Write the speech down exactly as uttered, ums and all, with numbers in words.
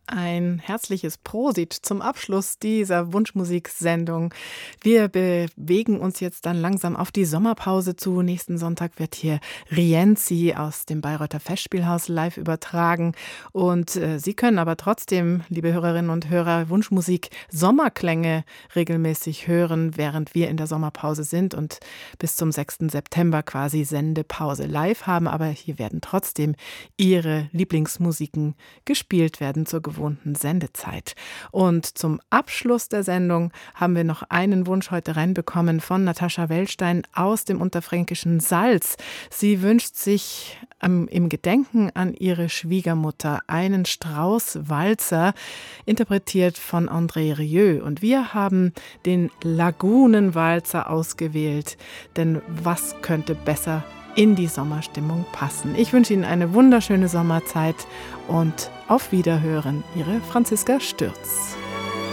Ein herzliches Prosit zum Abschluss dieser Wunschmusiksendung. Wir bewegen uns jetzt dann langsam auf die Sommerpause zu. Nächsten Sonntag wird hier Rienzi aus dem Bayreuther Festspielhaus live übertragen. Und äh, Sie können aber trotzdem, liebe Hörerinnen und Hörer, Wunschmusik Sommerklänge regelmäßig hören, während wir in der Sommerpause sind und bis zum sechsten September quasi Sendepause live haben. Aber hier werden trotzdem Ihre Lieblingsmusiken gespielt werden zur gewohnten Sendezeit. Und zum Abschluss der Sendung haben wir noch einen Wunsch heute reinbekommen von Natascha Wellstein aus dem unterfränkischen Salz. Sie wünscht sich ähm, im Gedenken an ihre Schwiegermutter einen Strauß-Walzer, interpretiert von André Rieu. Und wir haben den Lagunenwalzer ausgewählt, denn was könnte besser in die Sommerstimmung passen. Ich wünsche Ihnen eine wunderschöne Sommerzeit und auf Wiederhören. Ihre Franziska Stürz.